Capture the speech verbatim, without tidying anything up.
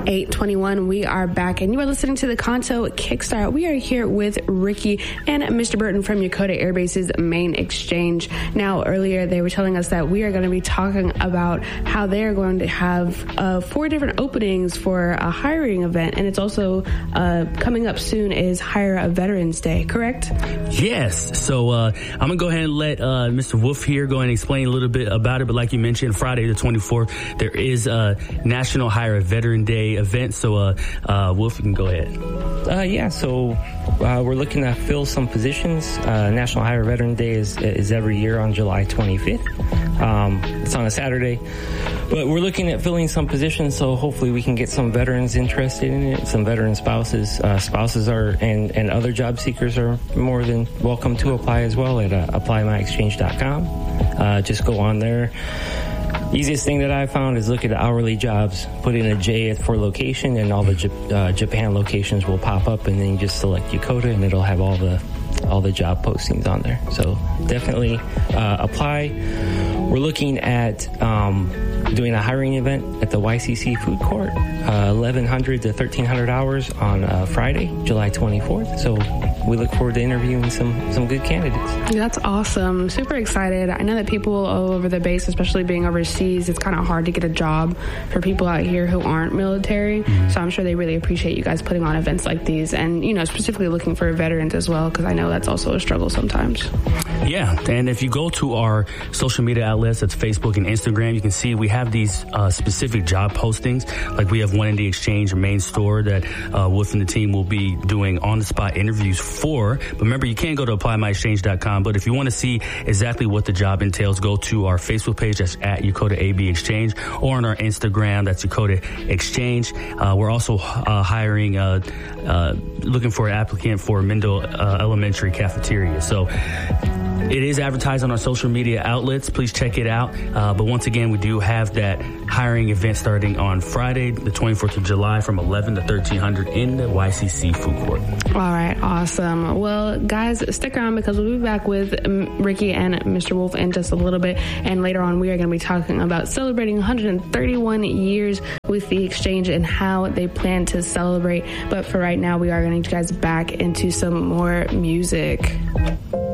eight twenty-one, we are back, and you are listening to the Kanto Kickstart. We are here with Ricky and Mister Burton from Yokota Air Base's main exchange. Now, earlier they were telling us that we are going to be talking about how they are going to have uh, four different openings for a hiring event, and it's also uh, coming up soon is Hire a Veterans Day, correct? Yes. So uh, I'm going to go ahead and let uh, Mister Wolf here go and explain a little bit about it. But like you mentioned, Friday the twenty-fourth, there is a National Hire a Veteran Day event. So uh, uh, Wolf, you can go ahead. Uh, yeah, so uh, we're looking to fill some positions. Uh, National Hire a Veteran Day is, is every year on July twenty-fifth. Um, it's on a Saturday. But we're looking at filling some positions, so hopefully we can get some veterans interested in it, some veteran spouses. Uh, spouses are and, and other job seekers are more than welcome to apply as well at uh, apply my exchange dot com. Uh, just go on there. Easiest thing that I found is look at hourly jobs, put in a J for location, and all the J- uh, Japan locations will pop up, and then you just select Yokota, and it'll have all the all the job postings on there. So definitely uh, apply. We're looking at um, doing a hiring event at the Y C C Food Court, uh, eleven hundred to thirteen hundred hours on uh, Friday, July twenty-fourth. So we look forward to interviewing some, some good candidates. That's awesome. Super excited. I know that people all over the base, especially being overseas, it's kind of hard to get a job for people out here who aren't military. Mm-hmm. So I'm sure they really appreciate you guys putting on events like these and, you know, specifically looking for veterans as well, because I know that's also a struggle sometimes. Yeah. And if you go to our social media outlets, that's Facebook and Instagram, you can see we have these uh, specific job postings. Like we have one in the Exchange main store that uh, Wolf and the team will be doing on-the-spot interviews for. But remember, you can go to apply my exchange dot com. But if you want to see exactly what the job entails, go to our Facebook page, that's at Yokota A B Exchange, or on our Instagram, that's Yokota Exchange. Uh, we're also uh, hiring, uh, uh, looking for an applicant for Mendel uh, Elementary Cafeteria. So it is advertised on our social media outlets. Please check it out. Uh, but once again, we do have that hiring event starting on Friday, the twenty-fourth of July from eleven to thirteen hundred in the Y C C Food Court. All right. Awesome. Well, guys, stick around because we'll be back with um, Ricky and Mister Wolf in just a little bit. And later on, we are going to be talking about celebrating one hundred thirty-one years with the Exchange and how they plan to celebrate. But for right now, we are going to get you guys back into some more music.